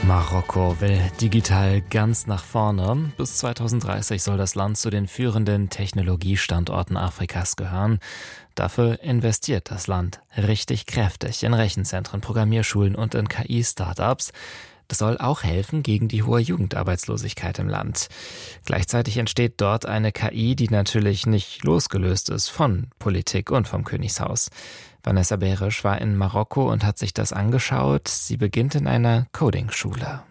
Marokko will digital ganz nach vorne. Bis 2030 soll das Land zu den führenden Technologiestandorten Afrikas gehören. Dafür investiert das Land richtig kräftig in Rechenzentren, Programmierschulen und in KI-Startups. Das soll auch helfen gegen die hohe Jugendarbeitslosigkeit im Land. Gleichzeitig entsteht dort eine KI, die natürlich nicht losgelöst ist von Politik und vom Königshaus. Vanessa Berisch war in Marokko und hat sich das angeschaut. Sie beginnt in einer Coding-Schule.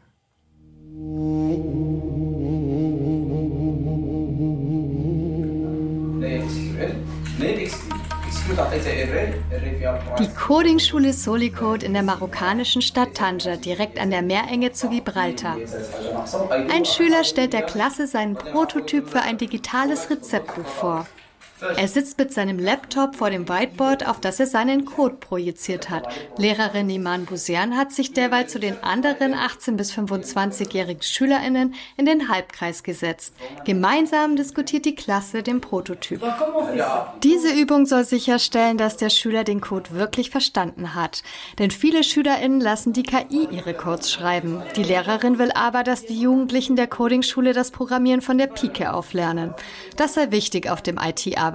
Die Coding-Schule Solicode in der marokkanischen Stadt Tanger, direkt an der Meerenge zu Gibraltar. Ein Schüler stellt der Klasse seinen Prototyp für ein digitales Rezeptbuch vor. Er sitzt mit seinem Laptop vor dem Whiteboard, auf das er seinen Code projiziert hat. Lehrerin Iman Busian hat sich derweil zu den anderen 18- bis 25-jährigen SchülerInnen in den Halbkreis gesetzt. Gemeinsam diskutiert die Klasse den Prototyp. Diese Übung soll sicherstellen, dass der Schüler den Code wirklich verstanden hat. Denn viele SchülerInnen lassen die KI ihre Codes schreiben. Die Lehrerin will aber, dass die Jugendlichen der Coding-Schule das Programmieren von der Pike auf lernen. Das sei wichtig auf dem IT-Arbeitsmarkt.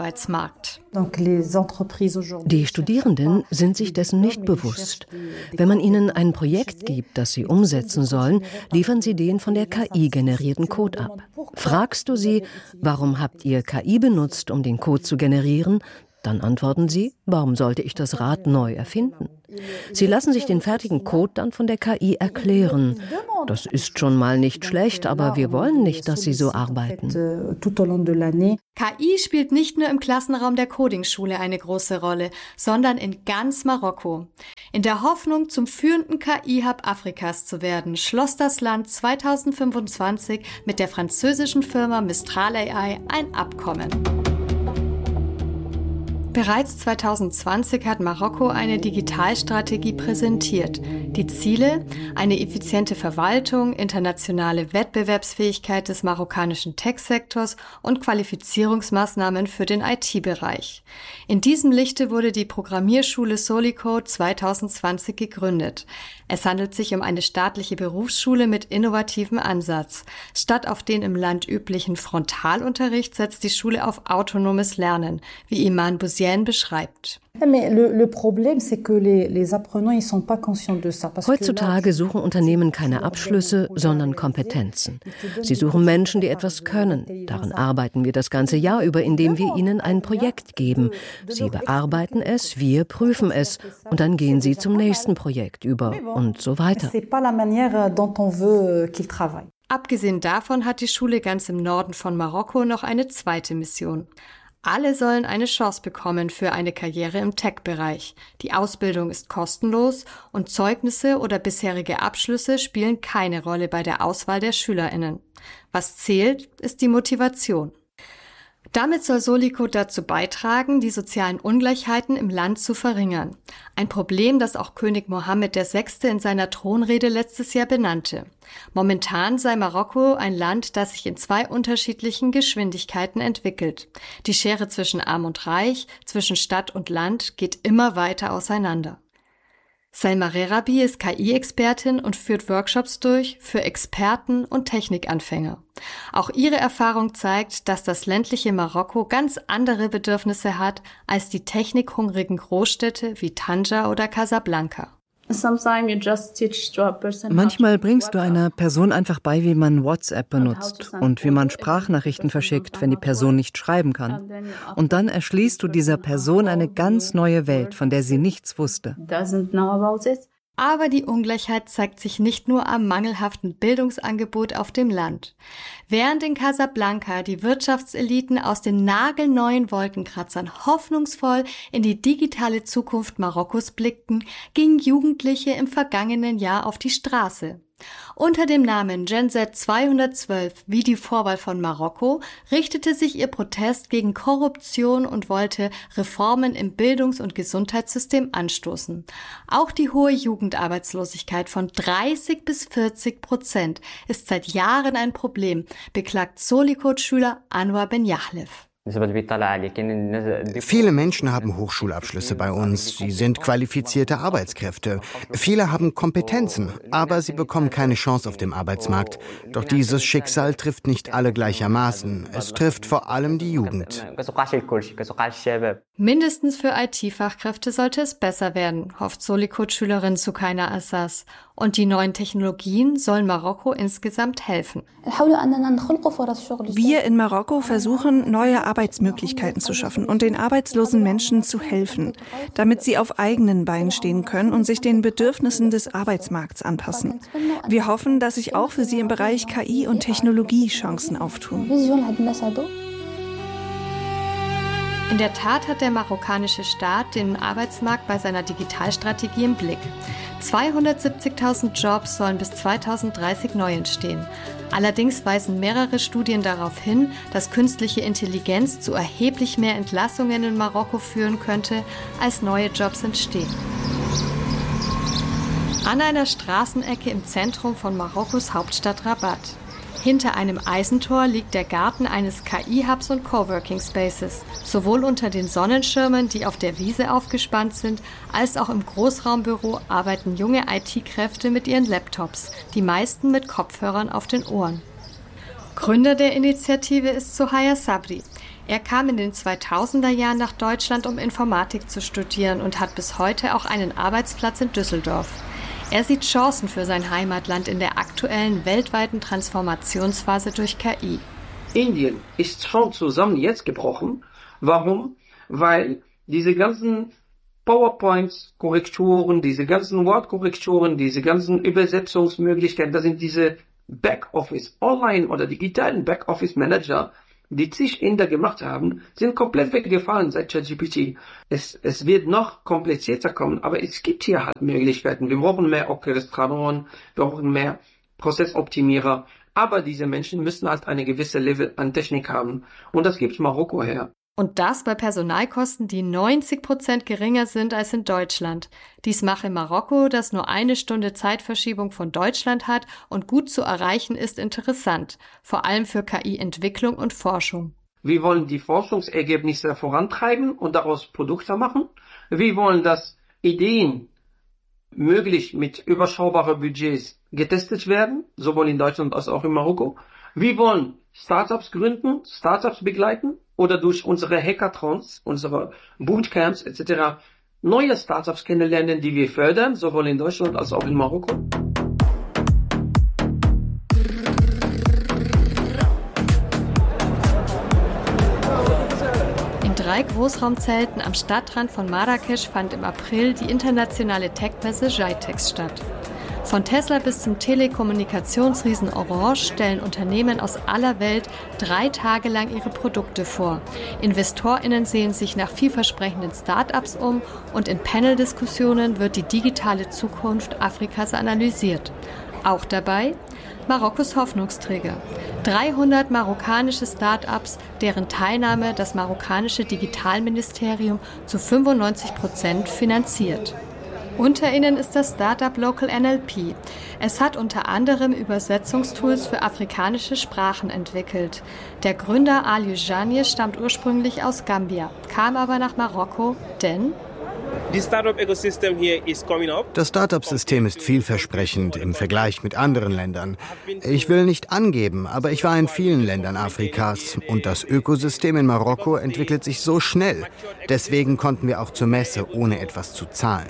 Die Studierenden sind sich dessen nicht bewusst. Wenn man ihnen ein Projekt gibt, das sie umsetzen sollen, liefern sie den von der KI generierten Code ab. Fragst du sie, warum habt ihr KI benutzt, um den Code zu generieren? Dann antworten sie, warum sollte ich das Rad neu erfinden? Sie lassen sich den fertigen Code dann von der KI erklären. Das ist schon mal nicht schlecht, aber wir wollen nicht, dass sie so arbeiten. KI spielt nicht nur im Klassenraum der Coding-Schule eine große Rolle, sondern in ganz Marokko. In der Hoffnung, zum führenden KI-Hub Afrikas zu werden, schloss das Land 2025 mit der französischen Firma Mistral AI ein Abkommen. Bereits 2020 hat Marokko eine Digitalstrategie präsentiert. Die Ziele: eine effiziente Verwaltung, internationale Wettbewerbsfähigkeit des marokkanischen Tech-Sektors und Qualifizierungsmaßnahmen für den IT-Bereich. In diesem Lichte wurde die Programmierschule Solicode 2020 gegründet. Es handelt sich um eine staatliche Berufsschule mit innovativem Ansatz. Statt auf den im Land üblichen Frontalunterricht setzt die Schule auf autonomes Lernen, wie Iman Busian beschreibt. Heutzutage suchen Unternehmen keine Abschlüsse, sondern Kompetenzen. Sie suchen Menschen, die etwas können. Daran arbeiten wir das ganze Jahr über, indem wir ihnen ein Projekt geben. Sie bearbeiten es, wir prüfen es und dann gehen sie zum nächsten Projekt über und so weiter. Abgesehen davon hat die Schule ganz im Norden von Marokko noch eine zweite Mission. Alle sollen eine Chance bekommen für eine Karriere im Tech-Bereich. Die Ausbildung ist kostenlos und Zeugnisse oder bisherige Abschlüsse spielen keine Rolle bei der Auswahl der SchülerInnen. Was zählt, ist die Motivation. Damit soll Solicode dazu beitragen, die sozialen Ungleichheiten im Land zu verringern. Ein Problem, das auch König Mohammed VI. In seiner Thronrede letztes Jahr benannte. Momentan sei Marokko ein Land, das sich in zwei unterschiedlichen Geschwindigkeiten entwickelt. Die Schere zwischen Arm und Reich, zwischen Stadt und Land geht immer weiter auseinander. Selma Rerabi ist KI-Expertin und führt Workshops durch für Experten und Technikanfänger. Auch ihre Erfahrung zeigt, dass das ländliche Marokko ganz andere Bedürfnisse hat als die technikhungrigen Großstädte wie Tanger oder Casablanca. Manchmal bringst du einer Person einfach bei, wie man WhatsApp benutzt und wie man Sprachnachrichten verschickt, wenn die Person nicht schreiben kann. Und dann erschließt du dieser Person eine ganz neue Welt, von der sie nichts wusste. Aber die Ungleichheit zeigt sich nicht nur am mangelhaften Bildungsangebot auf dem Land. Während in Casablanca die Wirtschaftseliten aus den nagelneuen Wolkenkratzern hoffnungsvoll in die digitale Zukunft Marokkos blickten, gingen Jugendliche im vergangenen Jahr auf die Straße. Unter dem Namen Gen Z 212, wie die Vorwahl von Marokko, richtete sich ihr Protest gegen Korruption und wollte Reformen im Bildungs- und Gesundheitssystem anstoßen. Auch die hohe Jugendarbeitslosigkeit von 30-40% ist seit Jahren ein Problem, beklagt Solicode-Schüler Anwar Ben Yahlef. Viele Menschen haben Hochschulabschlüsse bei uns. Sie sind qualifizierte Arbeitskräfte. Viele haben Kompetenzen, aber sie bekommen keine Chance auf dem Arbeitsmarkt. Doch dieses Schicksal trifft nicht alle gleichermaßen. Es trifft vor allem die Jugend. Mindestens für IT-Fachkräfte sollte es besser werden, hofft Solikot-Schülerin Sukaina Assas. Und die neuen Technologien sollen Marokko insgesamt helfen. Wir in Marokko versuchen, neue Arbeitsmöglichkeiten zu schaffen und den arbeitslosen Menschen zu helfen, damit sie auf eigenen Beinen stehen können und sich den Bedürfnissen des Arbeitsmarkts anpassen. Wir hoffen, dass sich auch für sie im Bereich KI und Technologie Chancen auftun. In der Tat hat der marokkanische Staat den Arbeitsmarkt bei seiner Digitalstrategie im Blick. 270.000 Jobs sollen bis 2030 neu entstehen. Allerdings weisen mehrere Studien darauf hin, dass künstliche Intelligenz zu erheblich mehr Entlassungen in Marokko führen könnte, als neue Jobs entstehen. An einer Straßenecke im Zentrum von Marokkos Hauptstadt Rabat. Hinter einem Eisentor liegt der Garten eines KI-Hubs und Coworking Spaces. Sowohl unter den Sonnenschirmen, die auf der Wiese aufgespannt sind, als auch im Großraumbüro arbeiten junge IT-Kräfte mit ihren Laptops, die meisten mit Kopfhörern auf den Ohren. Gründer der Initiative ist Sohaya Sabri. Er kam in den 2000er Jahren nach Deutschland, um Informatik zu studieren und hat bis heute auch einen Arbeitsplatz in Düsseldorf. Er sieht Chancen für sein Heimatland in der aktuellen weltweiten Transformationsphase durch KI. Indien ist schon zusammen jetzt gebrochen. Warum? Weil diese ganzen PowerPoint-Korrekturen, diese ganzen Word-Korrekturen, diese ganzen Übersetzungsmöglichkeiten, das sind diese Backoffice, Online- oder digitalen Backoffice-Manager, die zig Inder gemacht haben, sind komplett weggefallen seit ChatGPT. Es wird noch komplizierter kommen, aber es gibt hier halt Möglichkeiten. Wir brauchen mehr Orchestratoren, wir brauchen mehr Prozessoptimierer, aber diese Menschen müssen halt eine gewisse Level an Technik haben und das gibt Marokko her. Und das bei Personalkosten, die 90% geringer sind als in Deutschland. Dies mache Marokko, das nur 1 Stunde Zeitverschiebung von Deutschland hat und gut zu erreichen ist, interessant. Vor allem für KI-Entwicklung und Forschung. Wir wollen die Forschungsergebnisse vorantreiben und daraus Produkte machen. Wir wollen, dass Ideen möglich mit überschaubaren Budgets getestet werden, sowohl in Deutschland als auch in Marokko. Wir wollen Startups gründen, Startups begleiten oder durch unsere Hackathons, unsere Bootcamps etc. neue Startups kennenlernen, die wir fördern, sowohl in Deutschland als auch in Marokko. In 3 Großraumzelten am Stadtrand von Marrakesch fand im April die internationale Tech-Messe GITEX statt. Von Tesla bis zum Telekommunikationsriesen Orange stellen Unternehmen aus aller Welt 3 Tage lang ihre Produkte vor. InvestorInnen sehen sich nach vielversprechenden Start-ups um und in Panel-Diskussionen wird die digitale Zukunft Afrikas analysiert. Auch dabei Marokkos Hoffnungsträger. 300 marokkanische Start-ups, deren Teilnahme das marokkanische Digitalministerium zu 95% finanziert. Unter ihnen ist das Startup Local NLP. Es hat unter anderem Übersetzungstools für afrikanische Sprachen entwickelt. Der Gründer Aliou Janie stammt ursprünglich aus Gambia, kam aber nach Marokko, denn das Startup-System ist vielversprechend im Vergleich mit anderen Ländern. Ich will nicht angeben, aber ich war in vielen Ländern Afrikas und das Ökosystem in Marokko entwickelt sich so schnell. Deswegen konnten wir auch zur Messe, ohne etwas zu zahlen.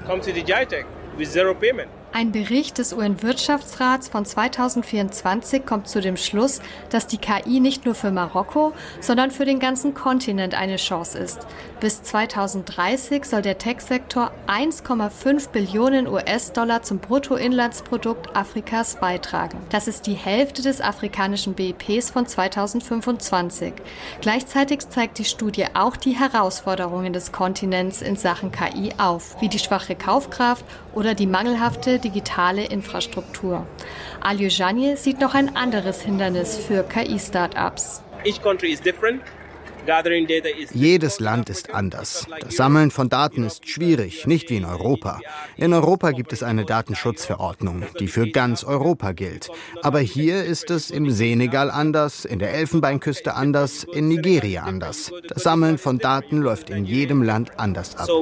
Ein Bericht des UN-Wirtschaftsrats von 2024 kommt zu dem Schluss, dass die KI nicht nur für Marokko, sondern für den ganzen Kontinent eine Chance ist. Bis 2030 soll der Tech-Sektor 1,5 Billionen US-Dollar zum Bruttoinlandsprodukt Afrikas beitragen. Das ist die Hälfte des afrikanischen BIPs von 2025. Gleichzeitig zeigt die Studie auch die Herausforderungen des Kontinents in Sachen KI auf, wie die schwache Kaufkraft oder die mangelhafte digitale Infrastruktur. Aliou Janie sieht noch ein anderes Hindernis für KI-Startups. Jedes Land ist anders. Das Sammeln von Daten ist schwierig, nicht wie in Europa. In Europa gibt es eine Datenschutzverordnung, die für ganz Europa gilt. Aber hier ist es im Senegal anders, in der Elfenbeinküste anders, in Nigeria anders. Das Sammeln von Daten läuft in jedem Land anders ab.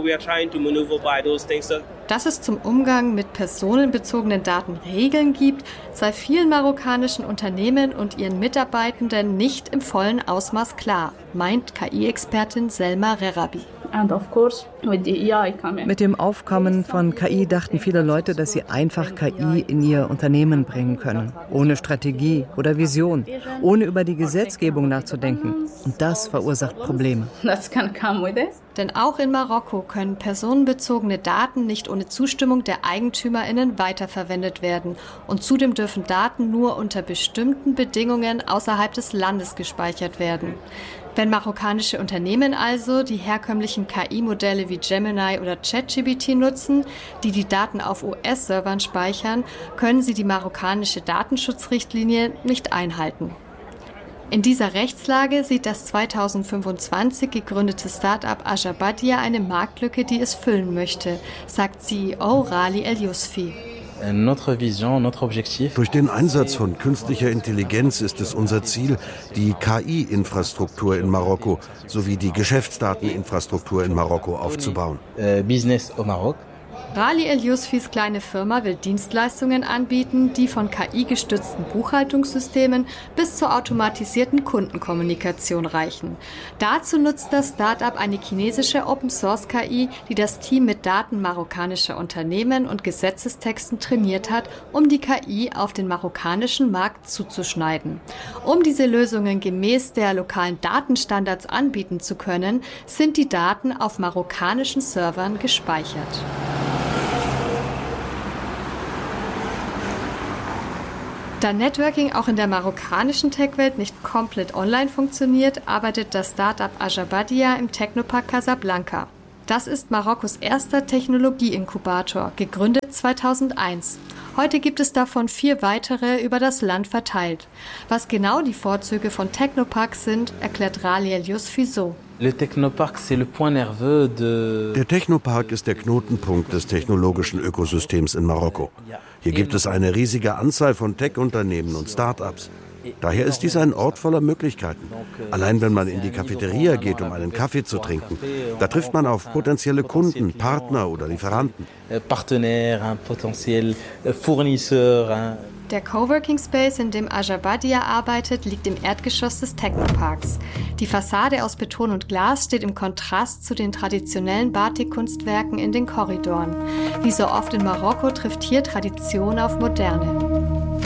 Dass es zum Umgang mit personenbezogenen Daten Regeln gibt, sei vielen marokkanischen Unternehmen und ihren Mitarbeitenden nicht im vollen Ausmaß klar, meint KI-Expertin Selma Rerabi. Mit dem Aufkommen von KI dachten viele Leute, dass sie einfach KI in ihr Unternehmen bringen können, ohne Strategie oder Vision, ohne über die Gesetzgebung nachzudenken. Und das verursacht Probleme. Denn auch in Marokko können personenbezogene Daten nicht ohne Zustimmung der EigentümerInnen weiterverwendet werden. Und zudem dürfen Daten nur unter bestimmten Bedingungen außerhalb des Landes gespeichert werden. Wenn marokkanische Unternehmen also die herkömmlichen KI-Modelle wie Gemini oder ChatGPT nutzen, die die Daten auf US-Servern speichern, können sie die marokkanische Datenschutzrichtlinie nicht einhalten. In dieser Rechtslage sieht das 2025 gegründete Start-up Ajabadia eine Marktlücke, die es füllen möchte, sagt CEO Rali El Yousfi. Durch den Einsatz von künstlicher Intelligenz ist es unser Ziel, die KI-Infrastruktur in Marokko sowie die Geschäftsdateninfrastruktur in Marokko aufzubauen. Rali El Yousfis kleine Firma will Dienstleistungen anbieten, die von KI-gestützten Buchhaltungssystemen bis zur automatisierten Kundenkommunikation reichen. Dazu nutzt das Start-up eine chinesische Open-Source-KI, die das Team mit Daten marokkanischer Unternehmen und Gesetzestexten trainiert hat, um die KI auf den marokkanischen Markt zuzuschneiden. Um diese Lösungen gemäß der lokalen Datenstandards anbieten zu können, sind die Daten auf marokkanischen Servern gespeichert. Da Networking auch in der marokkanischen Tech-Welt nicht komplett online funktioniert, arbeitet das Start-up Ajabadia im Technopark Casablanca. Das ist Marokkos erster Technologie-Inkubator, gegründet 2001. Heute gibt es davon 4 weitere über das Land verteilt. Was genau die Vorzüge von Technoparks sind, erklärt Rali El Yousfi so. Der Technopark ist der Knotenpunkt des technologischen Ökosystems in Marokko. Hier gibt es eine riesige Anzahl von Tech-Unternehmen und Start-ups. Daher ist dies ein Ort voller Möglichkeiten. Allein wenn man in die Cafeteria geht, um einen Kaffee zu trinken, da trifft man auf potenzielle Kunden, Partner oder Lieferanten. Der Coworking Space, in dem Ajabadia arbeitet, liegt im Erdgeschoss des Technoparks. Die Fassade aus Beton und Glas steht im Kontrast zu den traditionellen Batik-Kunstwerken in den Korridoren. Wie so oft in Marokko trifft hier Tradition auf Moderne.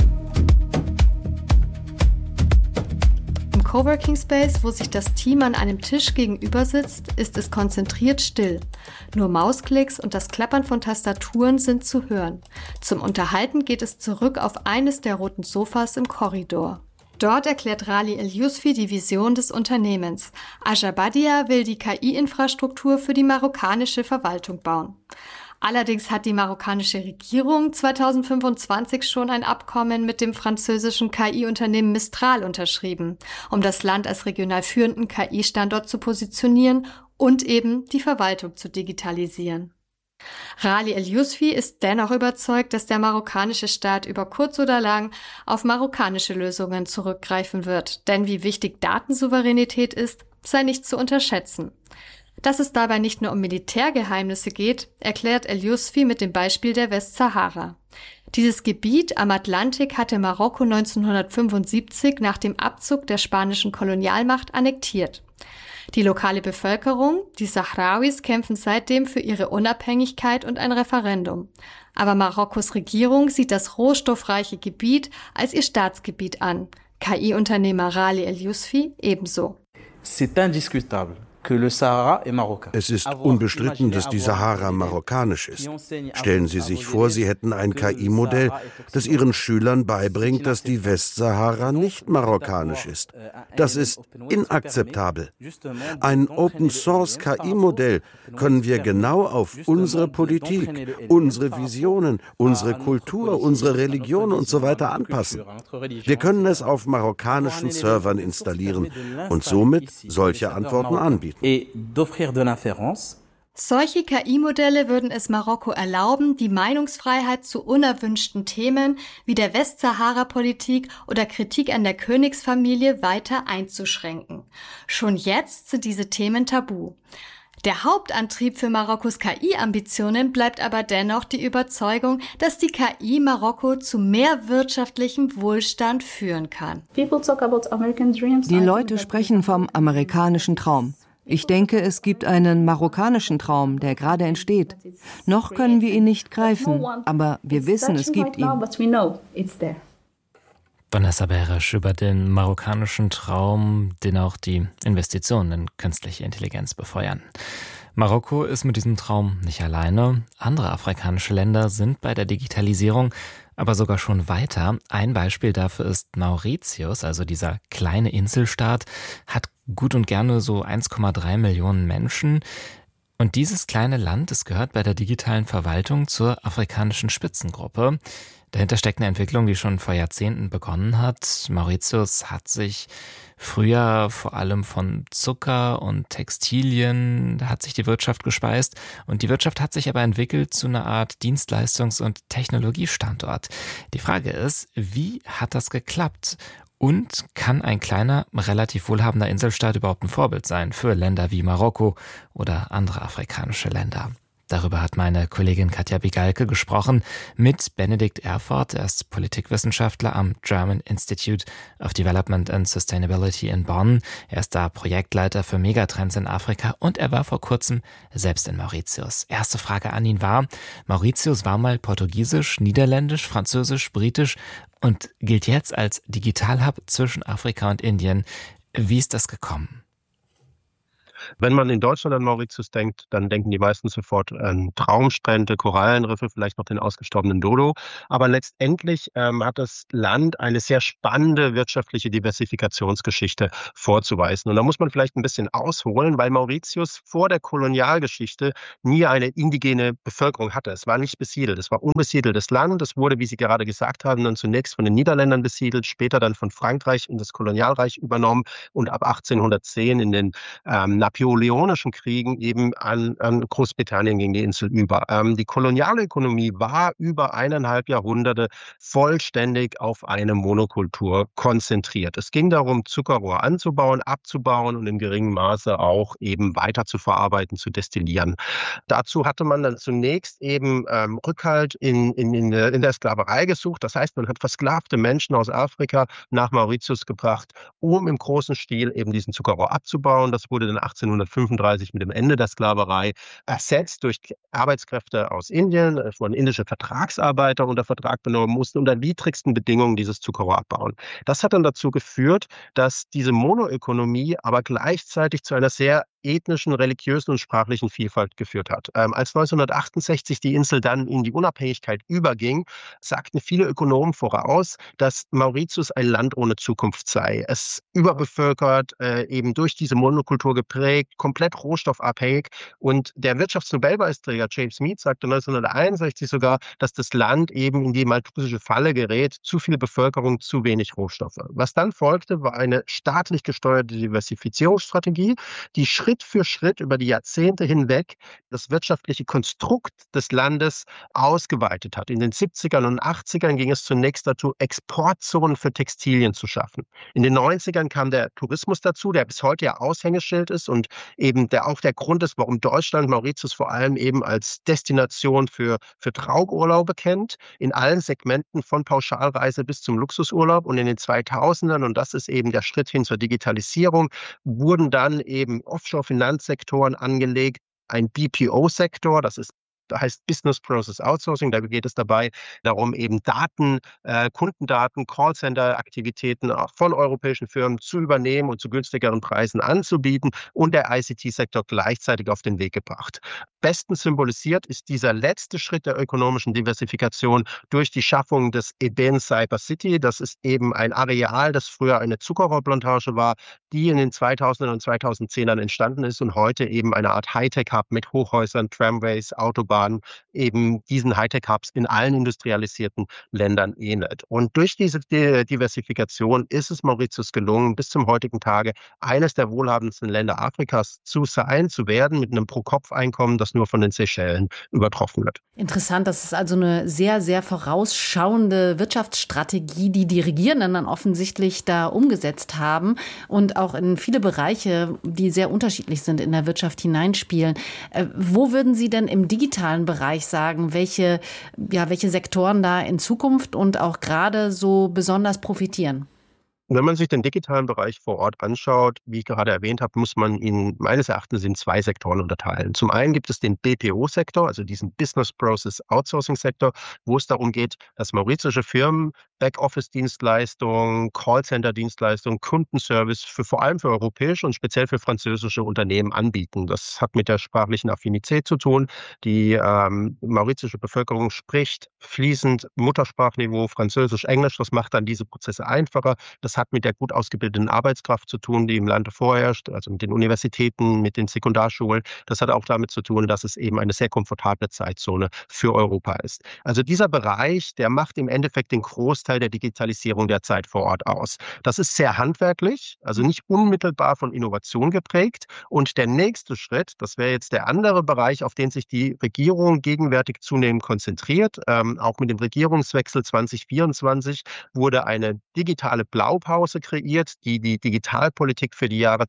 Im Coworking Space, wo sich das Team an einem Tisch gegenüber sitzt, ist es konzentriert still. Nur Mausklicks und das Klappern von Tastaturen sind zu hören. Zum Unterhalten geht es zurück auf eines der roten Sofas im Korridor. Dort erklärt Rali El Yousfi die Vision des Unternehmens. Ajabadia will die KI-Infrastruktur für die marokkanische Verwaltung bauen. Allerdings hat die marokkanische Regierung 2025 schon ein Abkommen mit dem französischen KI-Unternehmen Mistral unterschrieben, um das Land als regional führenden KI-Standort zu positionieren und eben die Verwaltung zu digitalisieren. Rali El Yousfi ist dennoch überzeugt, dass der marokkanische Staat über kurz oder lang auf marokkanische Lösungen zurückgreifen wird, denn wie wichtig Datensouveränität ist, sei nicht zu unterschätzen. Dass es dabei nicht nur um Militärgeheimnisse geht, erklärt El Yousfi mit dem Beispiel der Westsahara. Dieses Gebiet am Atlantik hatte Marokko 1975 nach dem Abzug der spanischen Kolonialmacht annektiert. Die lokale Bevölkerung, die Sahrawis, kämpfen seitdem für ihre Unabhängigkeit und ein Referendum. Aber Marokkos Regierung sieht das rohstoffreiche Gebiet als ihr Staatsgebiet an. KI-Unternehmer Rali El Yousfi ebenso. C'est indiscutable. Es ist unbestritten, dass die Sahara marokkanisch ist. Stellen Sie sich vor, Sie hätten ein KI-Modell, das Ihren Schülern beibringt, dass die Westsahara nicht marokkanisch ist. Das ist inakzeptabel. Ein Open-Source-KI-Modell können wir genau auf unsere Politik, unsere Visionen, unsere Kultur, unsere Religion und so weiter anpassen. Wir können es auf marokkanischen Servern installieren und somit solche Antworten anbieten. Solche KI-Modelle würden es Marokko erlauben, die Meinungsfreiheit zu unerwünschten Themen wie der Westsahara-Politik oder Kritik an der Königsfamilie weiter einzuschränken. Schon jetzt sind diese Themen tabu. Der Hauptantrieb für Marokkos KI-Ambitionen bleibt aber dennoch die Überzeugung, dass die KI Marokko zu mehr wirtschaftlichem Wohlstand führen kann. Die Leute sprechen vom amerikanischen Traum. Ich denke, es gibt einen marokkanischen Traum, der gerade entsteht. Noch können wir ihn nicht greifen, aber wir wissen, es gibt ihn. Vanessa Beresch über den marokkanischen Traum, den auch die Investitionen in künstliche Intelligenz befeuern. Marokko ist mit diesem Traum nicht alleine. Andere afrikanische Länder sind bei der Digitalisierung aber sogar schon weiter. Ein Beispiel dafür ist Mauritius, also dieser kleine Inselstaat, hat gut und gerne so 1,3 Millionen Menschen. Und dieses kleine Land, es gehört bei der digitalen Verwaltung zur afrikanischen Spitzengruppe. Dahinter steckt eine Entwicklung, die schon vor Jahrzehnten begonnen hat. Mauritius hat sich früher vor allem von Zucker und Textilien, da hat sich die Wirtschaft gespeist. Und die Wirtschaft hat sich aber entwickelt zu einer Art Dienstleistungs- und Technologiestandort. Die Frage ist, wie hat das geklappt? Und kann ein kleiner, relativ wohlhabender Inselstaat überhaupt ein Vorbild sein für Länder wie Marokko oder andere afrikanische Länder? Darüber hat meine Kollegin Katja Bigalke gesprochen mit Benedikt Erford. Er ist Politikwissenschaftler am German Institute of Development and Sustainability in Bonn. Er ist da Projektleiter für Megatrends in Afrika und er war vor kurzem selbst in Mauritius. Erste Frage an ihn war, Mauritius war mal portugiesisch, niederländisch, französisch, britisch und gilt jetzt als Digitalhub zwischen Afrika und Indien. Wie ist das gekommen? Wenn man in Deutschland an Mauritius denkt, dann denken die meisten sofort an Traumstrände, Korallenriffe, vielleicht noch den ausgestorbenen Dodo. Aber letztendlich hat das Land eine sehr spannende wirtschaftliche Diversifikationsgeschichte vorzuweisen. Und da muss man vielleicht ein bisschen ausholen, weil Mauritius vor der Kolonialgeschichte nie eine indigene Bevölkerung hatte. Es war nicht besiedelt, es war unbesiedeltes Land. Es wurde, wie Sie gerade gesagt haben, dann zunächst von den Niederländern besiedelt, später dann von Frankreich in das Kolonialreich übernommen und ab 1810 in den napoleonischen Kriegen eben an Großbritannien gegen die Insel über. Die Kolonialökonomie war über 1,5 Jahrhunderte vollständig auf eine Monokultur konzentriert. Es ging darum, Zuckerrohr anzubauen, abzubauen und in geringem Maße auch eben weiter zu verarbeiten, zu destillieren. Dazu hatte man dann zunächst eben Rückhalt in der Sklaverei gesucht. Das heißt, man hat versklavte Menschen aus Afrika nach Mauritius gebracht, um im großen Stil eben diesen Zuckerrohr abzubauen. Das wurde dann 1835 mit dem Ende der Sklaverei ersetzt durch Arbeitskräfte aus Indien, von indische Vertragsarbeiter unter Vertrag genommen mussten unter widrigsten Bedingungen dieses Zuckerrohr abbauen. Das hat dann dazu geführt, dass diese Monoökonomie aber gleichzeitig zu einer sehr ethnischen, religiösen und sprachlichen Vielfalt geführt hat. Als 1968 die Insel dann in die Unabhängigkeit überging, sagten viele Ökonomen voraus, dass Mauritius ein Land ohne Zukunft sei. Es überbevölkert, eben durch diese Monokultur geprägt, komplett rohstoffabhängig. Und der Wirtschaftsnobelpreisträger James Mead sagte 1961 sogar, dass das Land eben in die malthusische Falle gerät, zu viel Bevölkerung, zu wenig Rohstoffe. Was dann folgte, war eine staatlich gesteuerte Diversifizierungsstrategie, die Schritt für Schritt über die Jahrzehnte hinweg das wirtschaftliche Konstrukt des Landes ausgeweitet hat. In den 70ern und 80ern ging es zunächst dazu, Exportzonen für Textilien zu schaffen. In den 90ern kam der Tourismus dazu, der bis heute ja Aushängeschild ist und eben auch der Grund ist, warum Deutschland Mauritius vor allem eben als Destination für Traumurlaube kennt, in allen Segmenten von Pauschalreise bis zum Luxusurlaub. Und in den 2000ern, und das ist eben der Schritt hin zur Digitalisierung, wurden dann eben Offshore-Finanzsektoren angelegt, ein BPO-Sektor, das ist da heißt Business Process Outsourcing. Da geht es dabei darum, eben Daten, Kundendaten, Callcenter-Aktivitäten auch von europäischen Firmen zu übernehmen und zu günstigeren Preisen anzubieten und der ICT-Sektor gleichzeitig auf den Weg gebracht. Bestens symbolisiert ist dieser letzte Schritt der ökonomischen Diversifikation durch die Schaffung des Eben Cyber City. Das ist eben ein Areal, das früher eine Zuckerrohrplantage war, die in den 2000er und 2010ern entstanden ist und heute eben eine Art Hightech-Hub mit Hochhäusern, Tramways, Autobahnen, eben diesen Hightech-Hubs in allen industrialisierten Ländern ähnelt. Und durch diese Diversifikation ist es Mauritius gelungen, bis zum heutigen Tage eines der wohlhabendsten Länder Afrikas zu werden, mit einem Pro-Kopf-Einkommen, das nur von den Seychellen übertroffen wird. Interessant, das ist also eine sehr, sehr vorausschauende Wirtschaftsstrategie, die die Regierenden dann offensichtlich da umgesetzt haben und auch in viele Bereiche, die sehr unterschiedlich sind, in der Wirtschaft hineinspielen. Wo würden Sie denn im digitalen Bereich sagen, welche Sektoren da in Zukunft und auch gerade so besonders profitieren? Wenn man sich den digitalen Bereich vor Ort anschaut, wie ich gerade erwähnt habe, muss man ihn meines Erachtens in 2 Sektoren unterteilen. Zum einen gibt es den BPO-Sektor, also diesen Business Process Outsourcing-Sektor, wo es darum geht, dass mauritiusche Firmen Backoffice-Dienstleistungen, Callcenter-Dienstleistungen, Kundenservice vor allem für europäische und speziell für französische Unternehmen anbieten. Das hat mit der sprachlichen Affinität zu tun. Die mauritiusche Bevölkerung spricht fließend Muttersprachniveau Französisch, Englisch. Das macht dann diese Prozesse einfacher. Das hat mit der gut ausgebildeten Arbeitskraft zu tun, die im Lande vorherrscht, also mit den Universitäten, mit den Sekundarschulen. Das hat auch damit zu tun, dass es eben eine sehr komfortable Zeitzone für Europa ist. Also dieser Bereich, der macht im Endeffekt den Großteil der Digitalisierung der Zeit vor Ort aus. Das ist sehr handwerklich, also nicht unmittelbar von Innovation geprägt. Und der nächste Schritt, das wäre jetzt der andere Bereich, auf den sich die Regierung gegenwärtig zunehmend konzentriert. Auch mit dem Regierungswechsel 2024 wurde eine digitale Blaupause kreiert, die die Digitalpolitik für die Jahre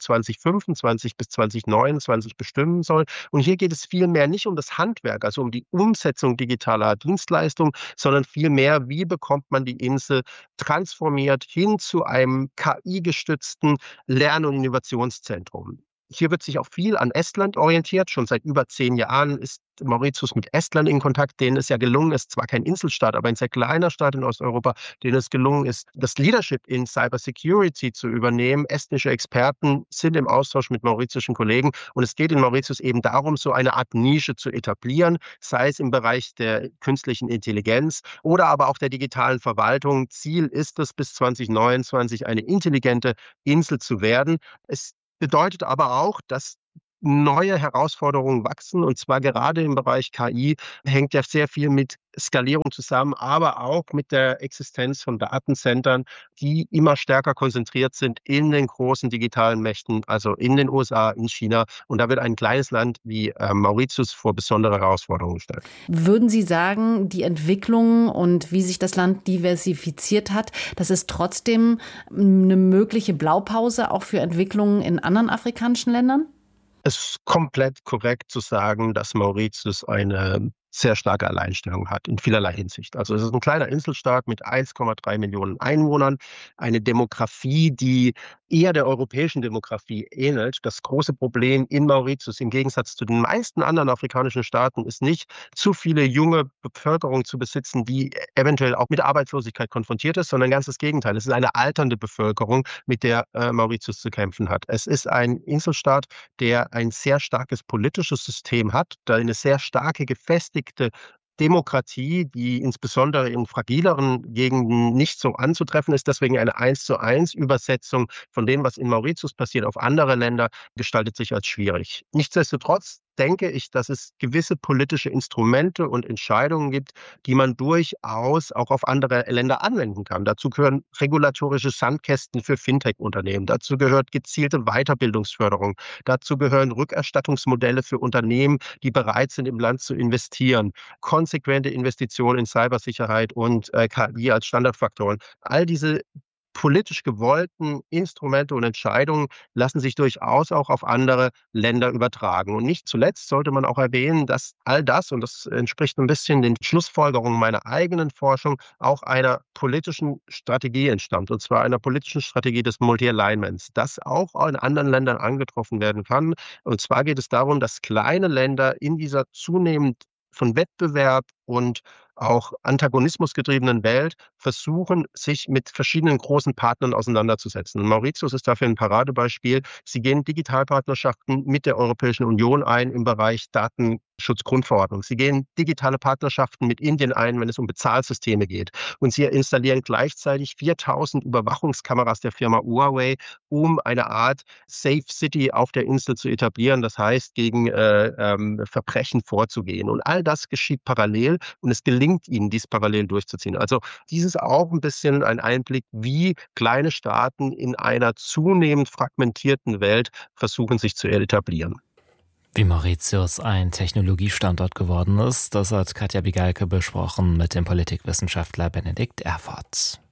2025 bis 2029 bestimmen soll. Und hier geht es vielmehr nicht um das Handwerk, also um die Umsetzung digitaler Dienstleistungen, sondern vielmehr, wie bekommt man die Insel transformiert hin zu einem KI-gestützten Lern- und Innovationszentrum. Hier wird sich auch viel an Estland orientiert. Schon seit über 10 Jahren ist Mauritius mit Estland in Kontakt, denen es ja gelungen ist, zwar kein Inselstaat, aber ein sehr kleiner Staat in Osteuropa, denen es gelungen ist, das Leadership in Cybersecurity zu übernehmen. Estnische Experten sind im Austausch mit mauritiuschen Kollegen und es geht in Mauritius eben darum, so eine Art Nische zu etablieren, sei es im Bereich der künstlichen Intelligenz oder aber auch der digitalen Verwaltung. Ziel ist es, bis 2029 eine intelligente Insel zu werden. Es bedeutet aber auch, dass neue Herausforderungen wachsen und zwar gerade im Bereich KI hängt ja sehr viel mit Skalierung zusammen, aber auch mit der Existenz von Datencentern, die immer stärker konzentriert sind in den großen digitalen Mächten, also in den USA, in China. Und da wird ein kleines Land wie Mauritius vor besondere Herausforderungen gestellt. Würden Sie sagen, die Entwicklung und wie sich das Land diversifiziert hat, das ist trotzdem eine mögliche Blaupause auch für Entwicklungen in anderen afrikanischen Ländern? Es ist komplett korrekt zu sagen, dass Mauritius eine sehr starke Alleinstellung hat in vielerlei Hinsicht. Also es ist ein kleiner Inselstaat mit 1,3 Millionen Einwohnern, eine Demografie, die eher der europäischen Demografie ähnelt. Das große Problem in Mauritius im Gegensatz zu den meisten anderen afrikanischen Staaten ist nicht, zu viele junge Bevölkerung zu besitzen, die eventuell auch mit Arbeitslosigkeit konfrontiert ist, sondern ganz das Gegenteil. Es ist eine alternde Bevölkerung, mit der Mauritius zu kämpfen hat. Es ist ein Inselstaat, der ein sehr starkes politisches System hat, da eine sehr starke, gefestigte Demokratie, die insbesondere in fragileren Gegenden nicht so anzutreffen ist. Deswegen eine 1:1 Übersetzung von dem, was in Mauritius passiert, auf andere Länder gestaltet sich als schwierig. Nichtsdestotrotz denke ich, dass es gewisse politische Instrumente und Entscheidungen gibt, die man durchaus auch auf andere Länder anwenden kann. Dazu gehören regulatorische Sandkästen für Fintech-Unternehmen. Dazu gehört gezielte Weiterbildungsförderung. Dazu gehören Rückerstattungsmodelle für Unternehmen, die bereit sind, im Land zu investieren. Konsequente Investitionen in Cybersicherheit und KI als Standardfaktoren. All diese politisch gewollten Instrumente und Entscheidungen lassen sich durchaus auch auf andere Länder übertragen. Und nicht zuletzt sollte man auch erwähnen, dass all das, und das entspricht ein bisschen den Schlussfolgerungen meiner eigenen Forschung, auch einer politischen Strategie entstammt, und zwar einer politischen Strategie des Multi-Alignments, das auch in anderen Ländern angetroffen werden kann. Und zwar geht es darum, dass kleine Länder in dieser zunehmend von Wettbewerb und auch antagonismusgetriebenen Welt versuchen, sich mit verschiedenen großen Partnern auseinanderzusetzen. Und Mauritius ist dafür ein Paradebeispiel. Sie gehen Digitalpartnerschaften mit der Europäischen Union ein im Bereich Datenschutzgrundverordnung. Sie gehen digitale Partnerschaften mit Indien ein, wenn es um Bezahlsysteme geht. Und sie installieren gleichzeitig 4.000 Überwachungskameras der Firma Huawei, um eine Art Safe City auf der Insel zu etablieren. Das heißt, gegen Verbrechen vorzugehen. Und all das geschieht parallel und es gelingt ihnen, dies parallel durchzuziehen. Also dies ist auch ein bisschen ein Einblick, wie kleine Staaten in einer zunehmend fragmentierten Welt versuchen, sich zu etablieren. Wie Mauritius ein Technologiestandort geworden ist, das hat Katja Bigalke besprochen mit dem Politikwissenschaftler Benedikt Erfurt.